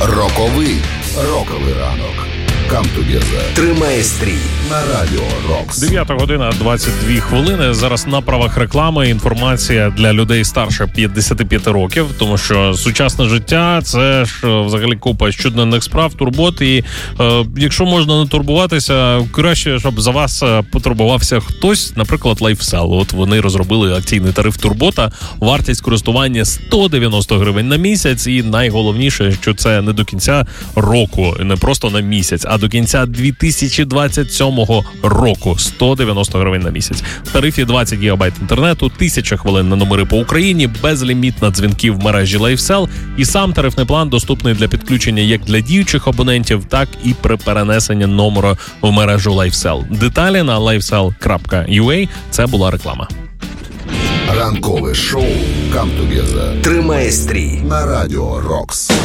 Роковий ранок. Come together. Тримає стрій на Радіо Рокс. 9 година 22 хвилини. Зараз на правах реклами інформація для людей старше 55 років, тому що сучасне життя – це ж взагалі купа щоденних справ, турбот, і якщо можна не турбуватися, краще, щоб за вас потурбувався хтось, наприклад, LifeSell. От вони розробили акційний тариф турбота, вартість користування 190 гривень на місяць, і найголовніше, що це не до кінця року, не просто на місяць, а до кінця 2027 року 190 гривень на місяць. В тарифі 20 гігабайт інтернету, 1000 хвилин на номери по Україні, безлімітна дзвінків в мережі LifeSell, і сам тарифний план доступний для підключення як для діючих абонентів, так і при перенесенні номеру в мережу LifeSell. Деталі на lifesell.ua. Це була реклама. Ранкове шоу Come Together. Тримає стрій на Радіо Рокс.